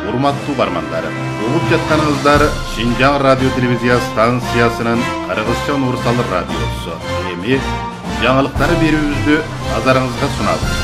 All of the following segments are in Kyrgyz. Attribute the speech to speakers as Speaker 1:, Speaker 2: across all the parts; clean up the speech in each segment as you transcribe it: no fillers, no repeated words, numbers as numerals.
Speaker 1: урматтуу бармандар. Угуп жатканыңыздар Шинжаң радио телевизия станциясынын Кыргызча Нурсал радиосу. Эми жаңылыктары берүүбүздү назарыңызга сунабыз.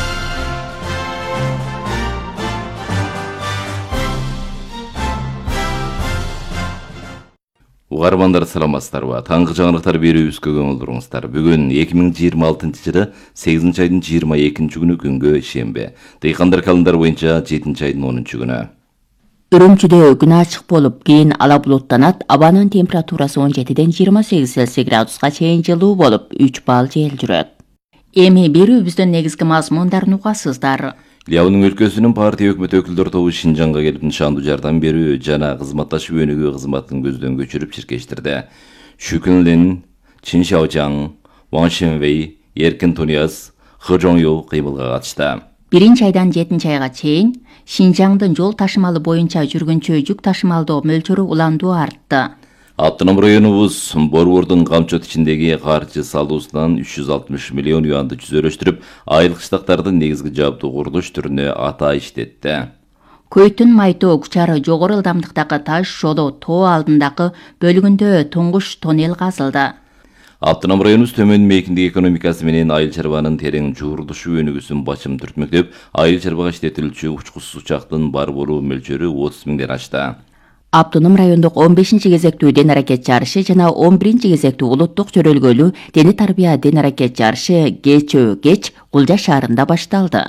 Speaker 1: Угармандар саламатсыздарбы? Таңкы жаңылыктар берүүбүзгө көңүл. Бүгүн 2026-жылы 8 айдын 22 күнү күнгө шембе. Дыйкандар календар боюнча 7 айдын 10 күнү.
Speaker 2: Үрүмчүдө күн ачык болуп, кийин ала булуттанат. Абанын температурасы 17ден 28 Цельсий градуска чейин жылуу болуп, 3 балл жел жүрөт. Эми берүүбүздүн негизги мазмундарын угасыздар.
Speaker 1: Ляонун өлкөсүнүн партия өкмөт өкүлдөр тобу Шинжаңга келип нышандуу жардам берүү жана кызматташуу өнүгүү кызматын көздөн көчүрүп чиркештирди. Шүкүнлин, Чиншаожаң, Ван Шенвей, Эркин Тунияз, Хы Жоңю кыймылга катышты.
Speaker 2: 1 айдан 7 айга чейин Шинжаңдын жол ташымалы боюнча жүргүнчү жүк ташымалдоо мөлчөрү уландуу артты.
Speaker 1: Автоном районубуз Борбордун камчот ичиндеги каржы салуусунан 360 миллион юанды жүзөлөштүрүп, айылык штаттардын негизги жабдуу курулуш түрүнө ата иштетти.
Speaker 2: Көйтүн Майтоо Кучары жогору ылдамдыктагы таш жолу тоо алдындагы бөлүгүндө туңгуш тоннел казылды.
Speaker 1: Автоном районубуз төмөн мейкиндик экономикасы менен айыл чарбанын терең жуурулушу өнүгүүсүн башым түртмөктөп, айыл чарбага иштетилүүчү учкучсуз учактын бар болуу мөлчөрү 30 миңден ашты.
Speaker 2: Автоном райондук 15-кезектүү ден аракет жарышы жана 11-кезектүү улуттук чөрөлгөлүү дени тарбия ден аракет жарышы кеч Кулжа шаарында башталды.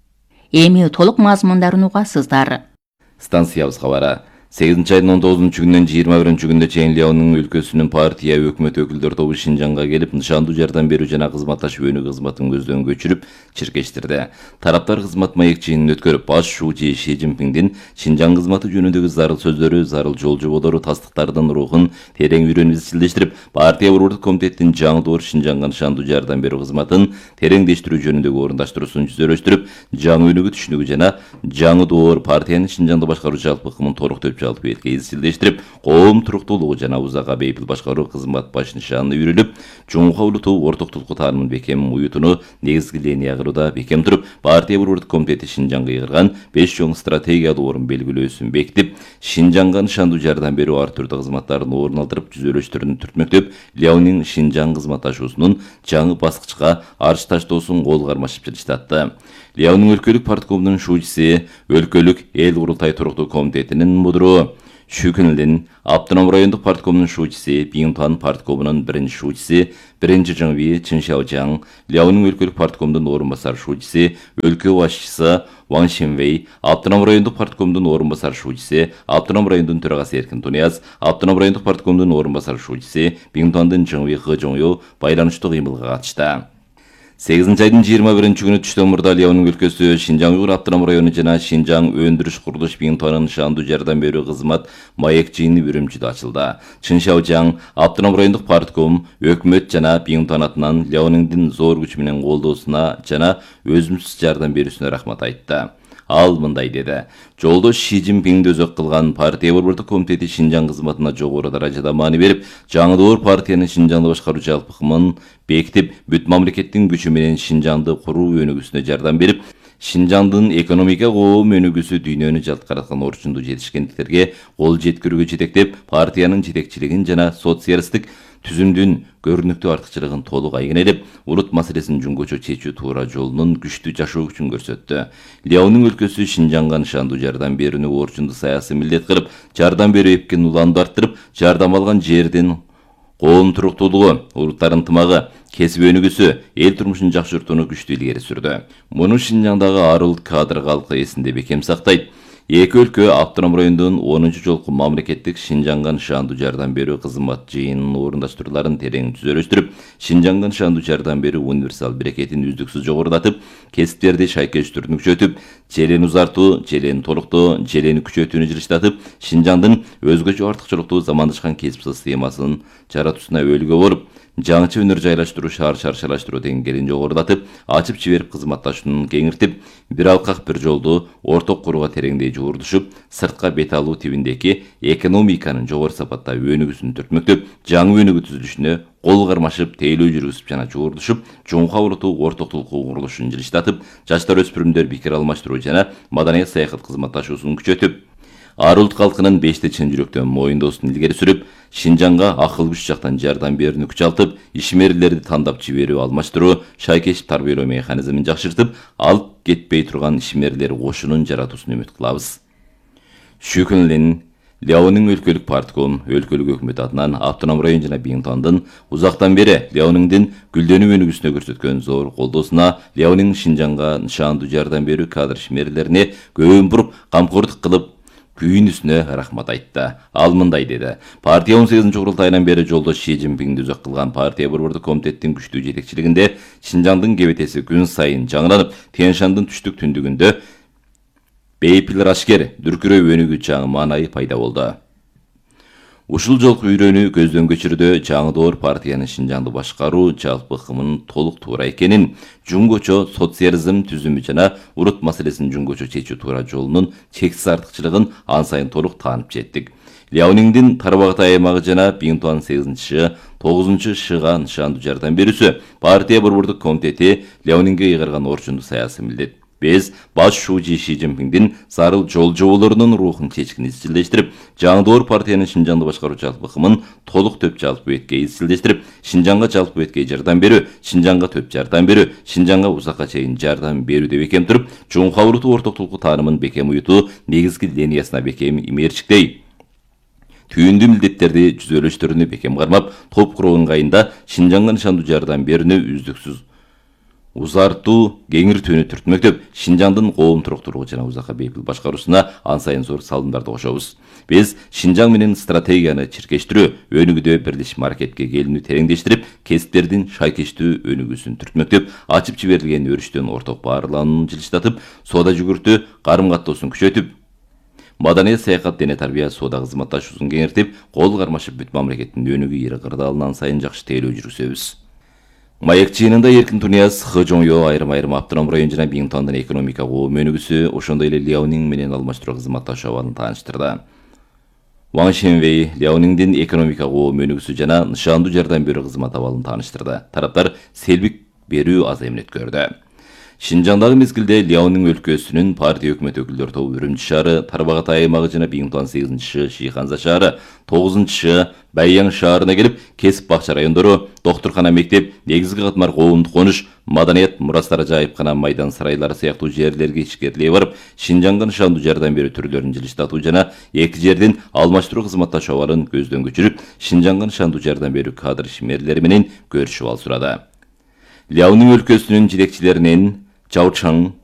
Speaker 2: Эми толук мазмундарын угасыздар.
Speaker 1: Станциябыз кабары. 8 айдын 19 күнүнөн 21 күнгө чейин Ляонун өлкөсүнүн партия өкмөт өкүлдөр тобу Шинжаңга келип нышандуу жардам берүү жана кызматташуу өнүгүү кызматын көздөн көчүрүп чиркештирди. Тараптар кызмат маекчинин өткөрүп, баш шуучи Ши Цзиньпиндин Шинжаң кызматы жөнүндөгү зарыл сөздөрү, зарыл жол жоболору, тастыктардын рухун терең үйрөнүп изчилдештирип, партия борбордук комитеттин жаңы Шинжаңга нышандуу жардам берүү кызматын тереңдештирүү жөнүндөгү орундашуусун жүзөлөштүрүп, жаңы өнүгүү түшүнүгү жана жаңы доор партиянын Шинжаңда башкаруу жалпы ыкмын толуктоп жалпы этке изчилдештирип, коом туруктуулугу жана узакка бейпил башкаруу кызмат баш нышанына үйрүлүп, Жумка улуту ортоктулукку таанымын бекем уютуну негизги линия кылууда бекем туруп, партия борбордук комитети Шинжаңга ыйгарган 5 чоң стратегиялык орун белгилөөсүн бекитип, Шинжаңга нышандуу жардам берүү ар түрдүү кызматтарын орун алдырып, жүзөлөштөрүн түртмөктөп, Ляонун Шинжаң кызматташуусунун жаңы баскычка арч таштоосун кол кармашып жатышты. Ляонун өлкөлүк парткомунун шуучусы, өлкөлүк эл курултай туруктуу комитетинин мудуру Шүкүнлин, Автоном райондук парткомунун шуучусы, Биңтуан парткомунун биринчи шуучусы, биринчи Жыңви Чиншаожаң, Ляонун өлкөлүк парткомунун орун басар шуучусы, өлкө башчысы Ван Шенвей, Автоном райондук парткомунун орун басар шуучусы, Автоном райондун төрагасы Эркин Тунияз, Автоном райондук парткомунун орун басар шуучусы, Биңтуандын Жыңви Хы Жоңю байланыштуу кыймылга катышты. 8 айдын 21 күнү түштөн мурда Ляонун өлкөсү Шинжаң Уйгур автоном району жана Шинжаң өндүрүш курулуш Биңтуанын нышандуу жардам берүү кызмат маекчини Үрүмчүдө ачылды. Чиншаожаң автоном райондук партком өкмөт жана Биңтуан атынан Ляонундун зор күч менен колдоосуна жана өзүмсүз жардам берүүсүнө рахмат айтты. Ал мындай деди: жолдош Ши Цзиньпинди өзөк кылган партия борбордук комитети Шинжаң кызматына жогору даражада маани берип, жаңы доор партиянын Шинжаңды башкаруу жалпы ыкмын бекитип, бүт мамлекеттин күчү менен Шинжаңды куруу өнүгүүсүнө жардам берип, Шинжаңдын экономика коом өнүгүүсү дүйнөнү жалткараткан орчундуу жетишкендиктерге кол жеткирүүгө жетектеп, партиянын жетекчилигин жана социалисттик түзүмдүн көрүнүктүү артыкчылыгын толук айгинелеп, улут маселесин жөнгөчө чечүү туура жолунун күчтүү жашоо күчүн көрсөттү. Ляонун өлкөсү Шинжаңга нышандуу жардам берүүнү орчундуу саясий милдет кылып, жардам берүү эпкин уланды арттырып, жардам алган жердин коом туруктуулугу, улуттар ынтымагы, кесип өнүгүүсү, эл турмушун жакшыртууну күчтүү илгери сүрдү. Муну Шинжаңдагы арыл кадр калкы эсинде бекем сактайт. Эки өлкө автоном райондун 10-чу жолку мамлекеттик Шинжаңга нышандуу жардам берүү кызмат жыйынын орундаштрууларын терең түзөлөштүрүп, Шинжаңга нышандуу жардам берүү универсал берекетин үздүксүз жогорулатып, кесиптерди шайкештүүнү күчөтүп, желени узартуу, желени толуктоо, желени күчөтүүнү жылыштатып, Шинжаңдын өзгөчө артыкчылыктуу замандашкан кесип системасын жаратуусуна өөлгө болуп, жаңыча өнөр жайлаштыруу, шаар шаршалаштыруу деңгээлин жогорулатып, ачып жиберип кызматташууну кеңиртип, бир алкак бир жолду орток курууга тереңдей жуурдушуп, сыртка бет алуу тибиндеги экономиканын жогору сапатта өнүгүүсүн түртмөктөп, жаңы өнүгүү түзүлүшүнө кол кармашып, тейлөө жүргүзүп жана жуурдушуп, Жумка улуту ортоктулукку курулушун жылыштатып, жаштар өспүрүмдөр пикир алмаштыруу жана маданият саяхат кызматташуусун күчөтүп, Ар улт калкынын 5 чын жүрөктөн моюндоосун илгери сүрүп, Шинжанга акыл күч жактан жардам берүүнү күчалтып, ишмерлерди тандап жиберүү, алмаштыруу, шайкеш тарбиялоо механизмин жакшыртып, алып кетпей турган ишмерлер кошунун жаратуусун үмүт кылабыз. Шүкүнлин Ляонин өлкөлүк партком, өлкөлүк өкмөт атынан Автоном район жана Биңтондун узактан бери Ляониндин гүлдөнүү өнүгүүсүнө көрсөткөн зор колдоосуна, Ляонин Шинжанга нышандуу жардам берүү кадр ишмерлерине көбүн буруп камкордук кылып күйүнүсүнө рахмат айтты. Ал мындай деди: партия 18 курултайынан бери жолдош Ши Цзиньпинди өзөк кылган партия борбордук комитеттин күчтүү жетекчилигинде Шинжаңдын кебетеси күн сайын жаңыланып, Тянь-Шандын түштүк түндүгүндө бейпил ашкер дүркүрөө өнүгүү чаңы маанайы пайда болду. Ушул жолку үйрөнүү көздөн көчүрдө жаңы доор партиянын Шинжаңды башкаруу жалпы ыкымынын толук туура экенин, жуңгочо социализм түзүмү жана урут маселесин жуңгочо чечүү туура жолунун чексиз артыкчылыгын ан сайын толук таанып жеттик. Ляониндин Тарбагытай аймагы жана Биңтуан 8-Ш, 9-Шга нышандуу жардам берүүсү партия борбордук комитети Ляонинге ыйгарган орчундуу саясий милдет. Biz baş şuji Ши Цзиньпиндин зарыл жол жоболорунун рухун чечкин изчилдештирип, жаңы доор партиянын Шинжаңды башкаруу жалпы ыкымын толук төп жалпы беткей изчилдештирип, Шинжаңга жалпы беткей жардам берүү, Шинжаңга төп жардам берүү, Шинжаңга узакка чейин жардам берүү деп бекем туруп, чоңка уруту ортоктулуку таанымын бекем уютуу негизги линиясына бекем имерчиктей. Түйүндүү милдеттерди жүзөлөштөрүнү бекем кармап, топ куруу ыңгайында Шинжаңга нышандуу жардам берүүнү үздүксүз узартуу кеңиртүүнү түртмөктөп, Шинжаңдын коом туруктуулугу жана узакка бейпил башкаруусуна ан сайын зор салымдарды кошобуз. Биз Шинжаң менен стратегияны чиркештирүү, өнүгүүдө бирлешим аракетке келүүнү тереңдештирип, кесиптердин шайкештүү өнүгүүсүн түртмөктөп, ачып жиберилген өрүштөн орток баарланууну жылыштатып, соода жүгүртүү карым-каттоосун күчөтүп, маданият, саякат, дене тарбия, соода кызматташуусун кеңиртип, кол кармашып бүт мамлекеттин өнүгүү ири кырдаалынан сайын жакшы тейлөө жүргүзөбүз. Маек чыйынында Эркин Тунияз, Хыжоңё айрым-айрым Автоном район жана Биңтондун экономика коом өнүгүүсү, ошондой эле Ляонин менен алмаштыруу кызматташуу абалын тааныштырды. Ван Шенвей Ляониндин экономика коом өнүгүүсү жана нышандуу жардам берүү кызмат абалын тааныштырды. Тараптар селбик берүү аз эмнет көрдү. Шинжаңдагы мезгилде Ляонин өлкөсүнүн партия өкмөт өкүлдөр тобу Үрүмчү шаары, Тарбагытай аймагы жана Биңтуан 8-Ш, Шиханза шаары, 9-Ш, Байяң шаарына келип, кесип бакча райондору, доктуркана, мектеп, негизги катмар коомдук конуш, маданият мурастары, жайыпкана, майдан сарайлары сыяктуу жерлерге ичкерилей барып, Шинжаңга нышандуу жардам берүү түрлөрүн жылыштатуу жана эки жердин алмаштыруу кызматташуу абалын көздөн көчүрүп, Шинжаңга нышандуу жардам берүү кадр ишмерлери менен көрүшүп алып сурады. Ляонин өлкөсүнүн жетекчилеринин Чаучаң,